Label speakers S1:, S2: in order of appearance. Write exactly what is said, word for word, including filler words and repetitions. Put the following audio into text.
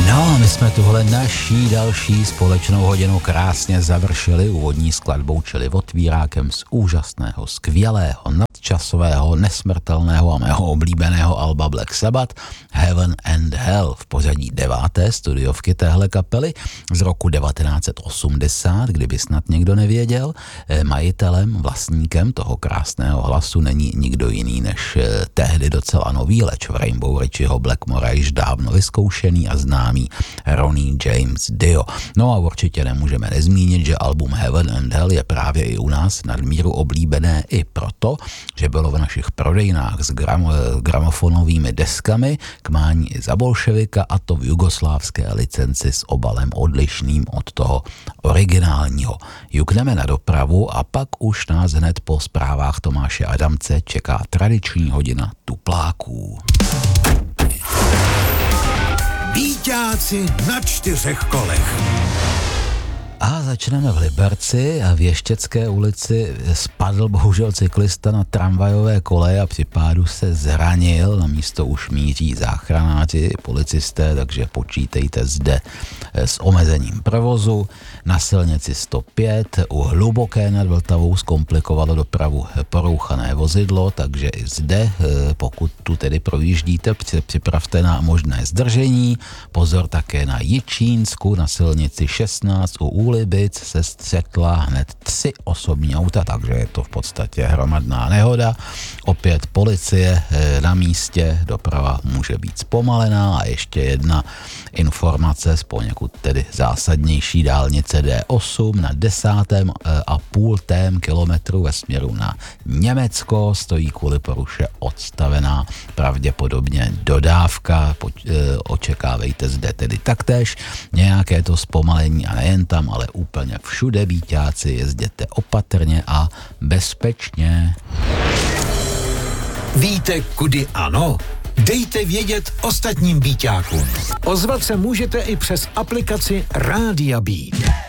S1: No, my jsme tuhle naší další společnou hodinu krásně završili úvodní skladbou, čili otvírákem z úžasného, skvělého, nadčasového, nesmrtelného a mého oblíbeného alba Black Sabbath Heaven and Hell, v pořadí deváté studiovky téhle kapely z roku devatenáct set osmdesát, kdyby snad někdo nevěděl. Majitelem, vlastníkem toho krásného hlasu není nikdo jiný než tehdy docela nový leč v Rainbow Richieho Blackmora již dávno vyzkoušený a známý Ronnie James Dio. No a určitě nemůžeme nezmínit, že album Heaven and Hell je právě i u nás nadmíru oblíbené i proto, že bylo v našich prodejnách s gram, gramofonovými deskami k mání i za bolševika, a to v jugoslávské licenci s obalem odlišným od toho originálního. Jukneme na dopravu a pak už nás hned po zprávách Tomáše Adamce čeká tradiční hodina tupláků.
S2: Víťáci na čtyřech kolech.
S1: A začneme v Liberci a v Ještěcké ulici spadl bohužel cyklista na tramvajové koleje a při pádu se zranil. Na místo už míří záchranáři, policisté, takže počítejte zde s omezením provozu. Na silnici sto pět u Hluboké nad Vltavou zkomplikovalo dopravu porouchané vozidlo, takže i zde, pokud tu tedy projíždíte, připravte na možné zdržení. Pozor také na Jičínsku, na silnici šestnáct u Úlibic se střetla hned tři osobní auta, takže je to v podstatě hromadná nehoda. Opět policie na místě, doprava může být zpomalená. A ještě jedna informace z poněkud tedy zásadnější dálnice D osm na desátém a půl tém kilometru ve směru na Německo stojí kvůli poruše odstavená pravděpodobně dodávka. Očekávejte zde tedy taktéž nějaké to zpomalení a nejen tam, ale úplně všude, víťáci, jezděte opatrně a bezpečně.
S2: Víte, kudy ano? Dejte vědět ostatním víťákům. Ozvat se můžete i přes aplikaci Rádia Beat.